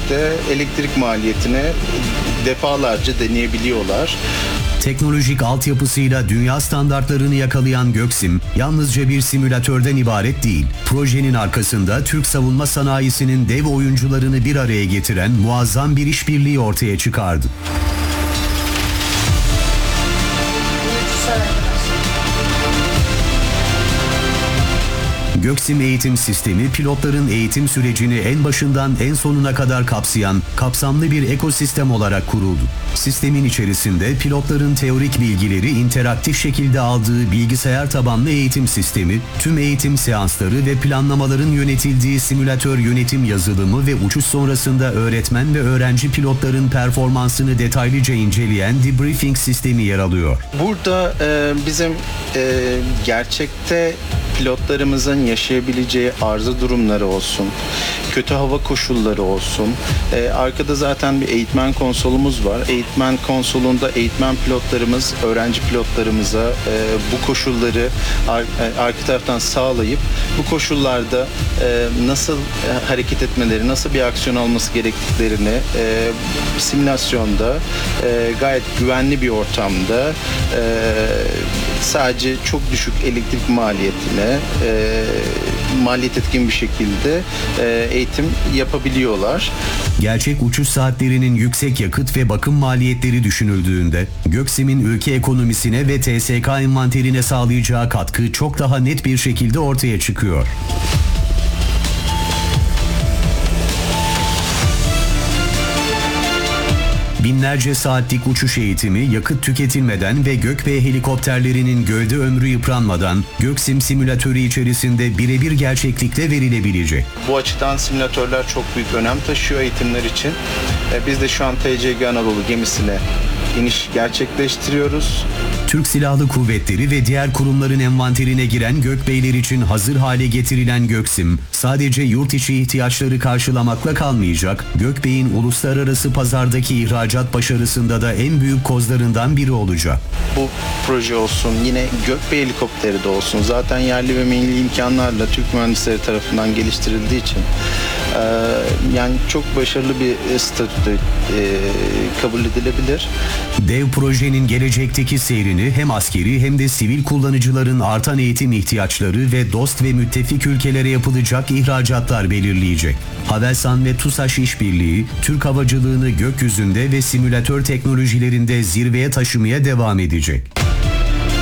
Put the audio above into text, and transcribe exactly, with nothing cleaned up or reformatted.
birlikte elektrik maliyetini defalarca deneyebiliyorlar. Teknolojik altyapısıyla dünya standartlarını yakalayan Göksim, yalnızca bir simülatörden ibaret değil. Projenin arkasında Türk savunma sanayisinin dev oyuncularını bir araya getiren muazzam bir işbirliği ortaya çıkardı. Göksim Eğitim Sistemi, pilotların eğitim sürecini en başından en sonuna kadar kapsayan kapsamlı bir ekosistem olarak kuruldu. Sistemin içerisinde pilotların teorik bilgileri interaktif şekilde aldığı bilgisayar tabanlı eğitim sistemi, tüm eğitim seansları ve planlamaların yönetildiği simülatör yönetim yazılımı ve uçuş sonrasında öğretmen ve öğrenci pilotların performansını detaylıca inceleyen debriefing sistemi yer alıyor. Burada e, bizim e, gerçekte pilotlarımızın yaşayabileceği arıza durumları olsun, kötü hava koşulları olsun. Ee, arkada zaten bir eğitmen konsolumuz var. Eğitmen konsolunda eğitmen pilotlarımız, öğrenci pilotlarımıza e, bu koşulları ar- e, arka taraftan sağlayıp bu koşullarda e, nasıl e, hareket etmeleri, nasıl bir aksiyon alması gerektiklerini e, simülasyonda e, gayet güvenli bir ortamda e, sadece çok düşük elektrik maliyetine e, maliyet etkin bir şekilde e, eğitim yapabiliyorlar. Gerçek uçuş saatlerinin yüksek yakıt ve bakım maliyetleri düşünüldüğünde Göksim'in ülke ekonomisine ve T S K envanterine sağlayacağı katkı çok daha net bir şekilde ortaya çıkıyor. Binlerce saatlik uçuş eğitimi yakıt tüketilmeden ve Gökbey helikopterlerinin gövde ömrü yıpranmadan Göksim simülatörü içerisinde birebir gerçeklikle verilebilecek. Bu açıdan simülatörler çok büyük önem taşıyor eğitimler için. Biz de şu an T C G Anadolu gemisine iniş gerçekleştiriyoruz. Türk Silahlı Kuvvetleri ve diğer kurumların envanterine giren Gökbeyler için hazır hale getirilen Göksim, sadece yurt içi ihtiyaçları karşılamakla kalmayacak, Gökbey'in uluslararası pazardaki ihracat başarısında da en büyük kozlarından biri olacak. Bu proje olsun, yine Gökbey helikopteri de olsun, zaten yerli ve milli imkanlarla Türk mühendisleri tarafından geliştirildiği için e, yani çok başarılı bir statüde e, kabul edilebilir. Dev projenin gelecekteki seyrini hem askeri hem de sivil kullanıcıların artan eğitim ihtiyaçları ve dost ve müttefik ülkelere yapılacak ihracatlar belirleyecek. Havelsan ve TUSAŞ işbirliği, Türk havacılığını gökyüzünde ve simülatör teknolojilerinde zirveye taşımaya devam edecek.